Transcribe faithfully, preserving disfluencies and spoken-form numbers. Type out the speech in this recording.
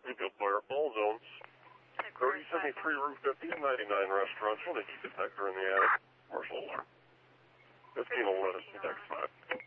Good Blair, Ball Zones. thirty seventy-three Route fifty, ninety-nine restaurants, with a heat detector in the attic. Commercial alarm. fifteen eleven, text five.